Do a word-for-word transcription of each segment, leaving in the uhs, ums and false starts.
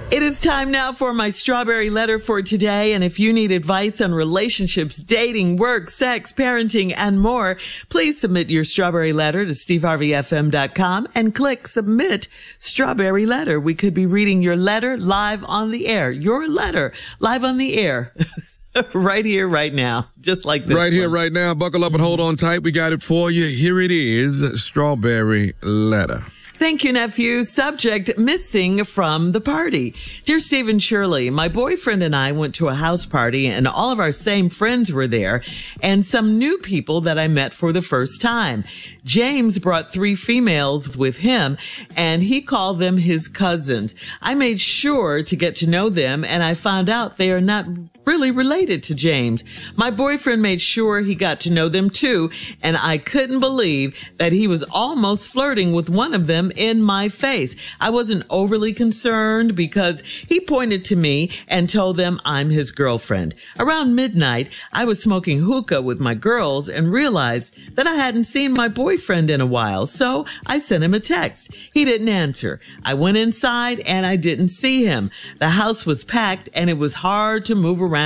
It is time now for my strawberry letter for today. And if you need advice on relationships, dating, work, sex, parenting, and more, please submit your strawberry letter to steve harvey f m dot com and click submit strawberry letter. We could be reading your letter live on the air. Your letter live on the air. Right here, right now. Just like this. Right here, one. right now. Buckle up and hold on tight. We got it for you. Here it is. Strawberry letter. Thank you, nephew. Subject, missing from the party. Dear Stephen Shirley, my boyfriend and I went to a house party and all of our same friends were there and some new people that I met for the first time. James brought three females with him and he called them his cousins. I made sure to get to know them and I found out they are not really related to James. My boyfriend made sure he got to know them too, and I couldn't believe that he was almost flirting with one of them in my face. I wasn't overly concerned because he pointed to me and told them I'm his girlfriend. Around midnight, I was smoking hookah with my girls and realized that I hadn't seen my boyfriend in a while, so I sent him a text. He didn't answer. I went inside and I didn't see him. The house was packed and it was hard to move around.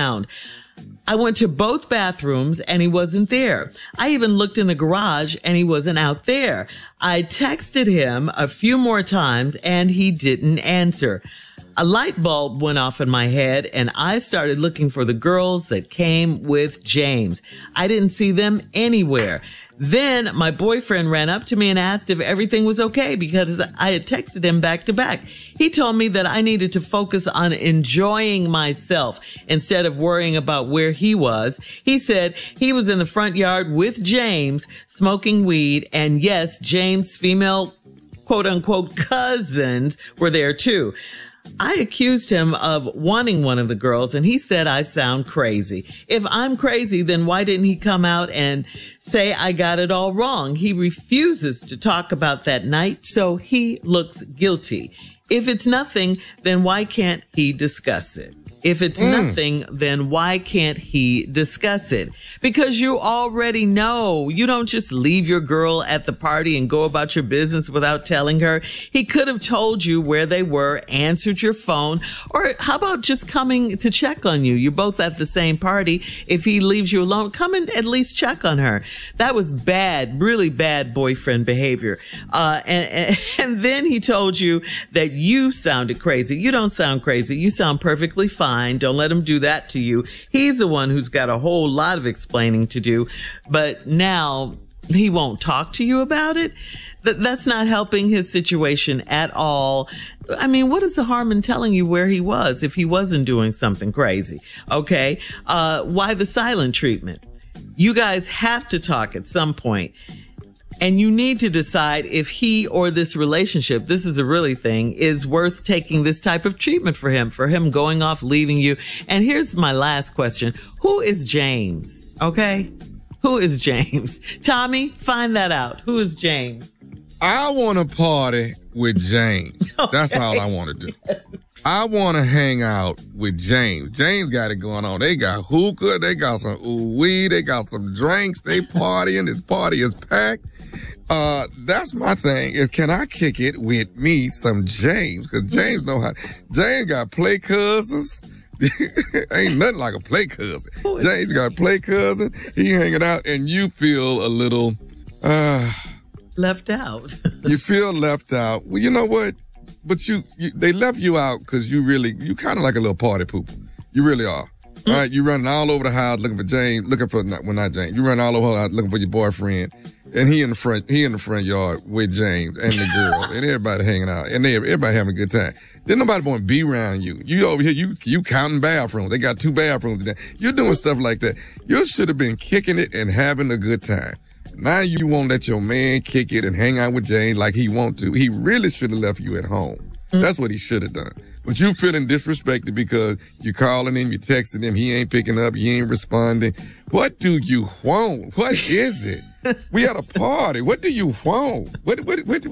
I went to both bathrooms and he wasn't there. I even looked in the garage and he wasn't out there. I texted him a few more times and he didn't answer. A light bulb went off in my head and I started looking for the girls that came with James. I didn't see them anywhere. Then my boyfriend ran up to me and asked if everything was okay because I had texted him back to back. He told me that I needed to focus on enjoying myself instead of worrying about where he was. He said he was in the front yard with James smoking weed. And yes, James' female quote unquote cousins were there too. I accused him of wanting one of the girls and he said I sound crazy. If I'm crazy, then why didn't he come out and say I got it all wrong? He refuses to talk about that night, so he looks guilty. If it's nothing, then why can't he discuss it? If it's mm. nothing, then why can't he discuss it? Because you already know. You don't just leave your girl at the party and go about your business without telling her. He could have told you where they were, answered your phone, or how about just coming to check on you? You're both at the same party. If he leaves you alone, come and at least check on her. That was bad, really bad boyfriend behavior. Uh, and, and, and then he told you that you sounded crazy. You don't sound crazy. You sound perfectly fine. Don't let him do that to you. He's the one who's got a whole lot of explaining to do, but now he won't talk to you about it. That that's not helping his situation at all. I mean, what is the harm in telling you where he was if he wasn't doing something crazy? Okay. Uh, why the silent treatment? You guys have to talk at some point. And you need to decide if he or this relationship, this is a really thing, is worth taking this type of treatment for him, for him going off, leaving you. And here's my last question. Who is James? Okay? Who is James? Tommy, find that out. Who is James? I want to party with James. Okay. That's all I want to do. I want to hang out with James. James got it going on. They got hookah. They got some ooh wee. They got some drinks. They partying. This party is packed. Uh, that's my thing is, can I kick it with me some James? Cause James know how, James got play cousins. Ain't nothing like a play cousin. James got play cousin. He hanging out and you feel a little, uh, left out. You feel left out. Well, you know what? But you, you they left you out because you really, you kind of like a little party pooper. You really are. Mm-hmm. All right, you running all over the house looking for James, looking for, not, well, not James. You running all over the house looking for your boyfriend. And he in the front, he in the front yard with James and the girls and everybody hanging out and they, everybody having a good time. Then nobody want to be around you. You over here, you, you counting bathrooms. They got two bathrooms today. You're doing stuff like that. You should have been kicking it and having a good time. Now you won't let your man kick it and hang out with James like he want to. He really should have left you at home. Mm-hmm. That's what he should have done. But you feeling disrespected because you calling him, you texting him, he ain't picking up, he ain't responding. What do you want? What is it? We at a party. What do you want? What, what, what,